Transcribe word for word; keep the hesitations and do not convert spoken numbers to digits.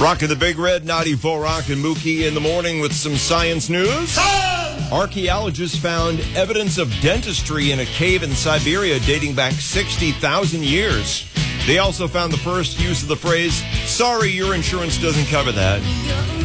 Rocking the Big Red ninety-four Rock and Mookie in the morning with some science news. Archaeologists found evidence of dentistry in a cave in Siberia dating back sixty thousand years. They also found the first use of the phrase, "Sorry, your insurance doesn't cover that."